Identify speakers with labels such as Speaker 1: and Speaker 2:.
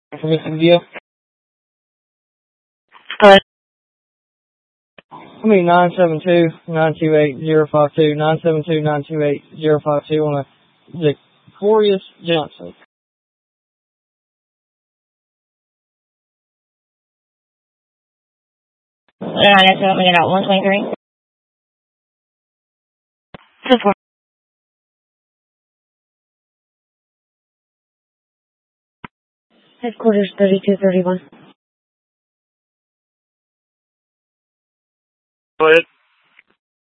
Speaker 1: Information view.
Speaker 2: Good.
Speaker 1: I mean 972-928-052, 972-928-052 on a Victorious Johnson.
Speaker 2: So we get out 123. Support. Headquarters 3231.